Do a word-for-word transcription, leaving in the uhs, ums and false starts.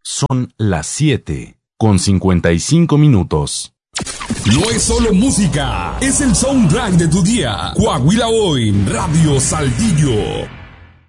Son las siete con cincuenta y cinco minutos. No es solo música, es el soundtrack de tu día. Coahuila Hoy, Radio Saltillo.